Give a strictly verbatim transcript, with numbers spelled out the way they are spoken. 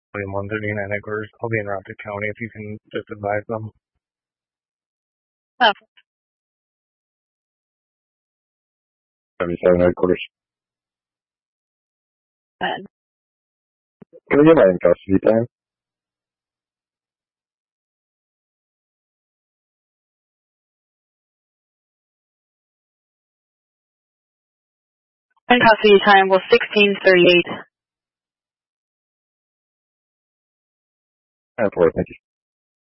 William one thirty-nine headquarters. I'll be in Rapid County if you can just advise them. Oh. seventy-seven headquarters. Bad. Can I get my in custody time? In custody time was sixteen thirty-eight. And four, thank you.